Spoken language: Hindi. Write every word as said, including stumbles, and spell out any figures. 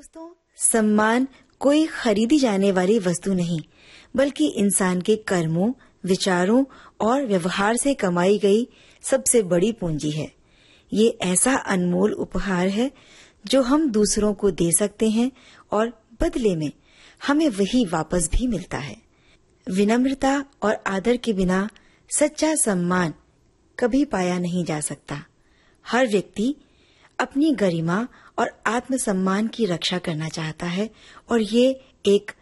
दोस्तों, सम्मान कोई खरीदी जाने वाली वस्तु नहीं, बल्कि इंसान के कर्मों, विचारों और व्यवहार से कमाई गई सबसे बड़ी पूंजी है। ये ऐसा अनमोल उपहार है जो हम दूसरों को दे सकते हैं और बदले में हमें वही वापस भी मिलता है। विनम्रता और आदर के बिना सच्चा सम्मान कभी पाया नहीं जा सकता। हर व्यक्ति अपनी गरिमा और आत्मसम्मान की रक्षा करना चाहता है और ये एक